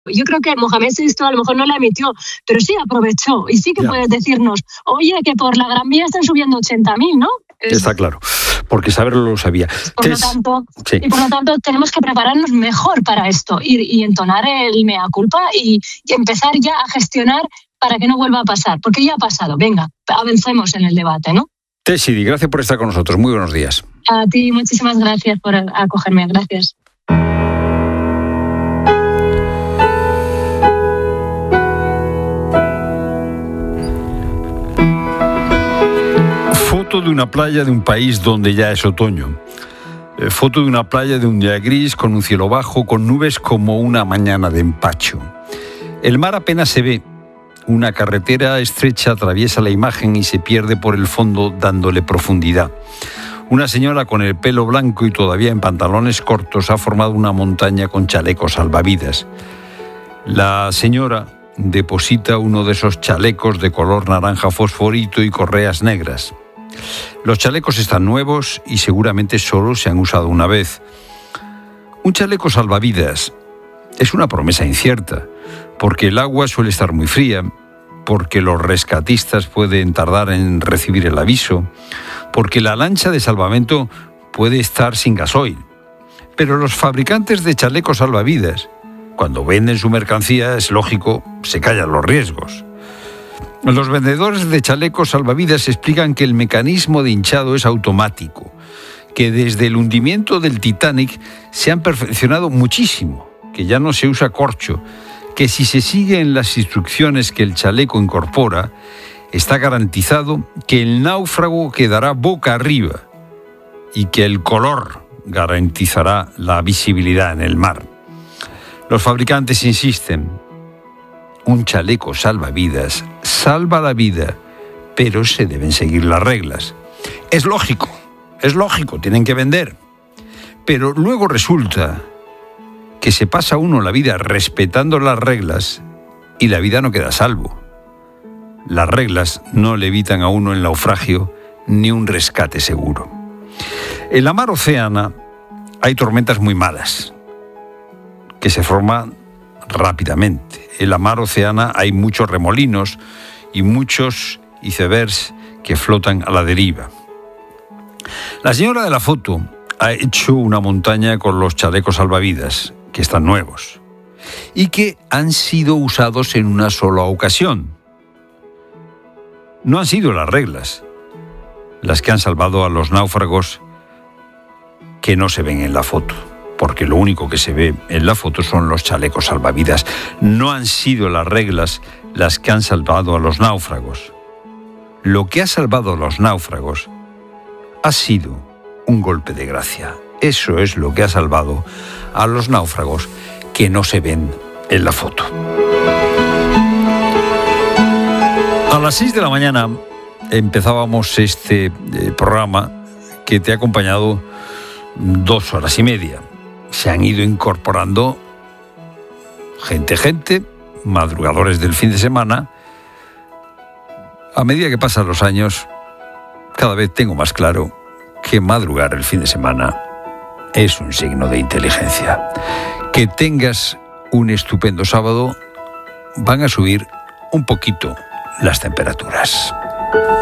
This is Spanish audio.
Yo creo que Mohamed VI a lo mejor no la emitió, pero sí aprovechó. Y sí que puedes decirnos, oye, que por la Gran Vía están subiendo 80.000, ¿no? Está claro, porque saberlo lo sabía. Por lo tanto, tenemos que prepararnos mejor para esto y entonar el mea culpa y empezar ya a gestionar para que no vuelva a pasar, porque ya ha pasado. Venga, avancemos en el debate, ¿no? Tess Sidi, gracias por estar con nosotros. Muy buenos días. A ti, muchísimas gracias por acogerme. Gracias. Foto de una playa de un país donde ya es otoño. Foto de una playa de un día gris, con un cielo bajo, con nubes como una mañana de empacho. El mar apenas se ve. Una carretera estrecha atraviesa la imagen y se pierde por el fondo dándole profundidad. Una señora con el pelo blanco y todavía en pantalones cortos ha formado una montaña con chalecos salvavidas. La señora deposita uno de esos chalecos de color naranja fosforito y correas negras. Los chalecos están nuevos y seguramente solo se han usado una vez. Un chaleco salvavidas es una promesa incierta, porque el agua suele estar muy fría, porque los rescatistas pueden tardar en recibir el aviso, porque la lancha de salvamento puede estar sin gasoil. Pero los fabricantes de chalecos salvavidas, cuando venden su mercancía, es lógico, se callan los riesgos. Los vendedores de chalecos salvavidas explican que el mecanismo de hinchado es automático, que desde el hundimiento del Titanic se han perfeccionado muchísimo, que ya no se usa corcho, que si se siguen las instrucciones que el chaleco incorpora, está garantizado que el náufrago quedará boca arriba y que el color garantizará la visibilidad en el mar. Los fabricantes insisten, un chaleco salvavidas salva la vida, pero se deben seguir las reglas. Es lógico, tienen que vender. Pero luego resulta que se pasa uno la vida respetando las reglas y la vida no queda a salvo. Las reglas no le evitan a uno el naufragio ni un rescate seguro. En la mar Océana hay tormentas muy malas que se forman rápidamente. En la mar Océana hay muchos remolinos y muchos icebergs que flotan a la deriva. La señora de la foto ha hecho una montaña con los chalecos salvavidas, que están nuevos, y que han sido usados en una sola ocasión. No han sido las reglas las que han salvado a los náufragos que no se ven en la foto, porque lo único que se ve en la foto son los chalecos salvavidas. No han sido las reglas las que han salvado a los náufragos. Lo que ha salvado a los náufragos ha sido un golpe de gracia. Eso es lo que ha salvado a los náufragos que no se ven en la foto. A las 6 de la mañana empezábamos este programa que te ha acompañado 2 horas y media. Se han ido incorporando gente, madrugadores del fin de semana. A medida que pasan los años, cada vez tengo más claro que madrugar el fin de semana es un signo de inteligencia. Que tengas un estupendo sábado. Van a subir un poquito las temperaturas.